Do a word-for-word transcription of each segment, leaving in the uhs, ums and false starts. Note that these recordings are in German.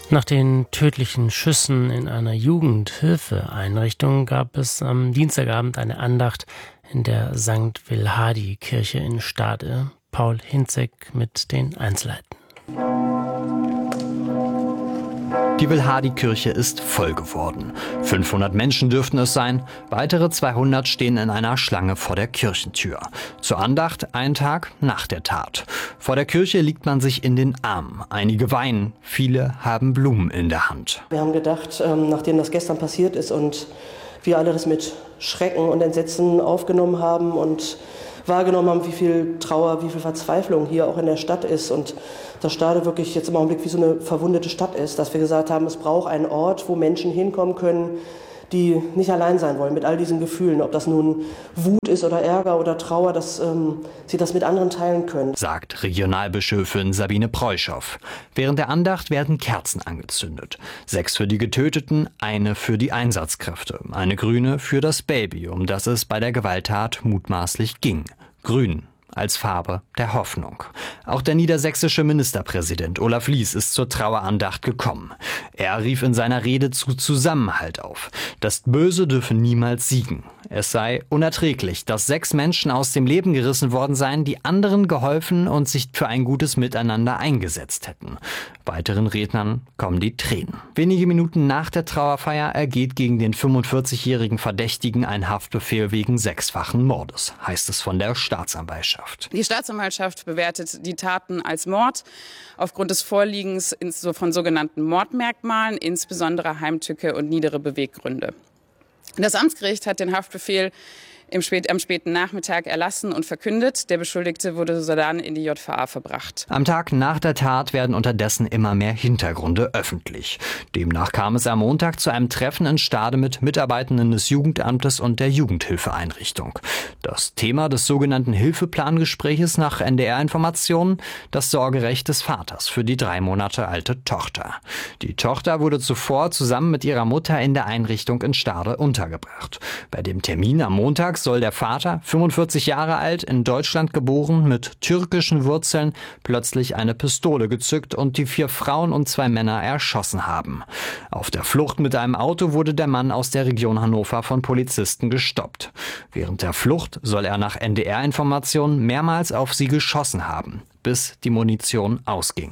Nach den tödlichen Schüssen in einer Jugendhilfeeinrichtung gab es am Dienstagabend eine Andacht in der Sankt Wilhadi-Kirche in Stade. Paul Hinzek mit den Einzelheiten. Die Wilhadi-Kirche ist voll geworden. fünfhundert Menschen dürften es sein, weitere zweihundert stehen in einer Schlange vor der Kirchentür. Zur Andacht einen Tag nach der Tat. Vor der Kirche liegt man sich in den Armen. Einige weinen, viele haben Blumen in der Hand. Wir haben gedacht, nachdem das gestern passiert ist und wir alle das mit Schrecken und Entsetzen aufgenommen haben und wahrgenommen haben, wie viel Trauer, wie viel Verzweiflung hier auch in der Stadt ist und dass Stade wirklich jetzt im Augenblick wie so eine verwundete Stadt ist, dass wir gesagt haben, es braucht einen Ort, wo Menschen hinkommen können, die nicht allein sein wollen mit all diesen Gefühlen, ob das nun Wut ist oder Ärger oder Trauer, dass ähm, sie das mit anderen teilen können. Sagt Regionalbischöfin Sabine Preuschow. Während der Andacht werden Kerzen angezündet. Sechs für die Getöteten, eine für die Einsatzkräfte, eine grüne für das Baby, um das es bei der Gewalttat mutmaßlich ging. Grün als Farbe der Hoffnung. Auch der niedersächsische Ministerpräsident Olaf Lies ist zur Trauerandacht gekommen. Er rief in seiner Rede zu Zusammenhalt auf. Das Böse dürfe niemals siegen. Es sei unerträglich, dass sechs Menschen aus dem Leben gerissen worden seien, die anderen geholfen und sich für ein gutes Miteinander eingesetzt hätten. Weiteren Rednern kommen die Tränen. Wenige Minuten nach der Trauerfeier ergeht gegen den fünfundvierzigjährigen Verdächtigen ein Haftbefehl wegen sechsfachen Mordes, heißt es von der Staatsanwaltschaft. Die Staatsanwaltschaft bewertet die Taten als Mord aufgrund des Vorliegens von sogenannten Mordmerkmalen, insbesondere Heimtücke und niedere Beweggründe. Das Amtsgericht hat den Haftbefehl im Spät, am späten Nachmittag erlassen und verkündet. Der Beschuldigte wurde sodann in die J V A verbracht. Am Tag nach der Tat werden unterdessen immer mehr Hintergründe öffentlich. Demnach kam es am Montag zu einem Treffen in Stade mit Mitarbeitenden des Jugendamtes und der Jugendhilfeeinrichtung. Das Thema des sogenannten Hilfeplangespräches nach N D R-Informationen: das Sorgerecht des Vaters für die drei Monate alte Tochter. Die Tochter wurde zuvor zusammen mit ihrer Mutter in der Einrichtung in Stade untergebracht. Bei dem Termin am Montag soll der Vater, fünfundvierzig Jahre alt, in Deutschland geboren, mit türkischen Wurzeln, plötzlich eine Pistole gezückt und die vier Frauen und zwei Männer erschossen haben. Auf der Flucht mit einem Auto wurde der Mann aus der Region Hannover von Polizisten gestoppt. Während der Flucht soll er nach N D R-Informationen mehrmals auf sie geschossen haben, bis die Munition ausging.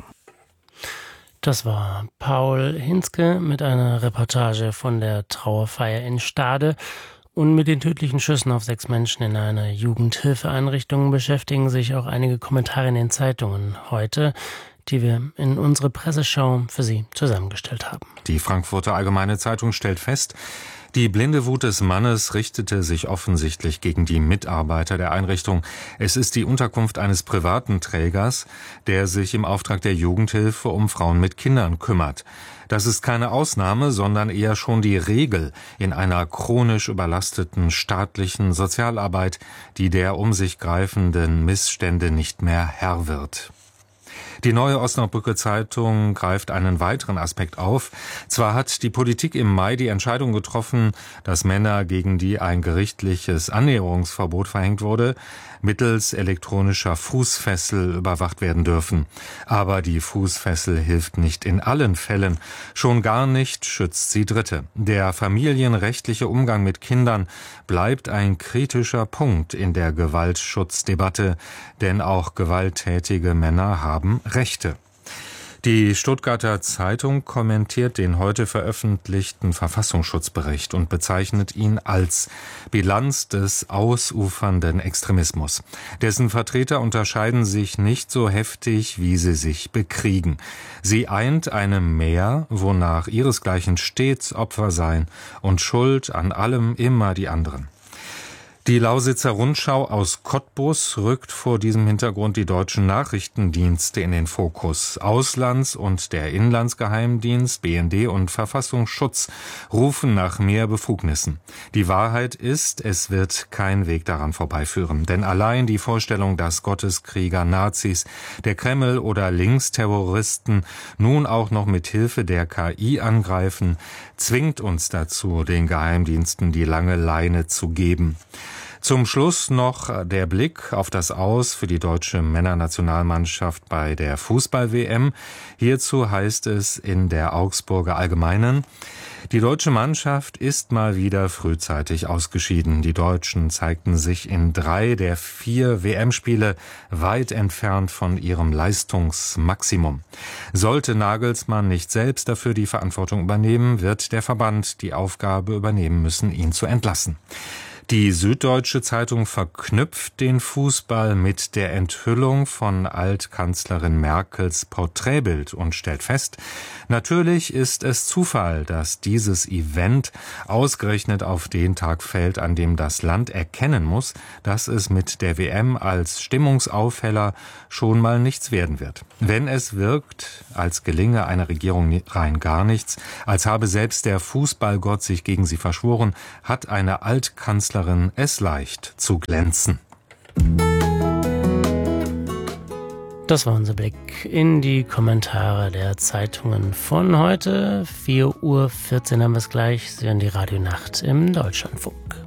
Das war Paul Hinzke mit einer Reportage von der Trauerfeier in Stade. Und mit den tödlichen Schüssen auf sechs Menschen in einer Jugendhilfeeinrichtung beschäftigen sich auch einige Kommentare in den Zeitungen heute, die wir in unsere Presseschau für Sie zusammengestellt haben. Die Frankfurter Allgemeine Zeitung stellt fest, die blinde Wut des Mannes richtete sich offensichtlich gegen die Mitarbeiter der Einrichtung. Es ist die Unterkunft eines privaten Trägers, der sich im Auftrag der Jugendhilfe um Frauen mit Kindern kümmert. Das ist keine Ausnahme, sondern eher schon die Regel in einer chronisch überlasteten staatlichen Sozialarbeit, die der um sich greifenden Missstände nicht mehr Herr wird. Die Neue Osnabrücker Zeitung greift einen weiteren Aspekt auf. Zwar hat die Politik im Mai die Entscheidung getroffen, dass Männer, gegen die ein gerichtliches Annäherungsverbot verhängt wurde, mittels elektronischer Fußfessel überwacht werden dürfen. Aber die Fußfessel hilft nicht in allen Fällen. Schon gar nicht schützt sie Dritte. Der familienrechtliche Umgang mit Kindern bleibt ein kritischer Punkt in der Gewaltschutzdebatte, denn auch gewalttätige Männer haben Rechte. Die Stuttgarter Zeitung kommentiert den heute veröffentlichten Verfassungsschutzbericht und bezeichnet ihn als Bilanz des ausufernden Extremismus. Dessen Vertreter unterscheiden sich nicht so heftig, wie sie sich bekriegen. Sie eint eine Mehr, wonach ihresgleichen stets Opfer seien und Schuld an allem immer die anderen. Die Lausitzer Rundschau aus Cottbus rückt vor diesem Hintergrund die deutschen Nachrichtendienste in den Fokus. Auslands- und der Inlandsgeheimdienst, B N D und Verfassungsschutz rufen nach mehr Befugnissen. Die Wahrheit ist, es wird kein Weg daran vorbeiführen. Denn allein die Vorstellung, dass Gotteskrieger, Nazis, der Kreml oder Linksterroristen nun auch noch mit Hilfe der K I angreifen, zwingt uns dazu, den Geheimdiensten die lange Leine zu geben. Zum Schluss noch der Blick auf das Aus für die deutsche Männernationalmannschaft bei der Fußball-W M. Hierzu heißt es in der Augsburger Allgemeinen: Die deutsche Mannschaft ist mal wieder frühzeitig ausgeschieden. Die Deutschen zeigten sich in drei der vier W M-Spiele weit entfernt von ihrem Leistungsmaximum. Sollte Nagelsmann nicht selbst dafür die Verantwortung übernehmen, wird der Verband die Aufgabe übernehmen müssen, ihn zu entlassen. Die Süddeutsche Zeitung verknüpft den Fußball mit der Enthüllung von Altkanzlerin Merkels Porträtbild und stellt fest, natürlich ist es Zufall, dass dieses Event ausgerechnet auf den Tag fällt, an dem das Land erkennen muss, dass es mit der W M als Stimmungsaufheller schon mal nichts werden wird. Wenn es wirkt, als gelinge einer Regierung rein gar nichts, als habe selbst der Fußballgott sich gegen sie verschworen, hat eine Altkanzlerin es leicht zu glänzen. Das war unser Blick in die Kommentare der Zeitungen von heute. vier Uhr vierzehn haben wir es gleich. Sie hören die Radionacht im Deutschlandfunk.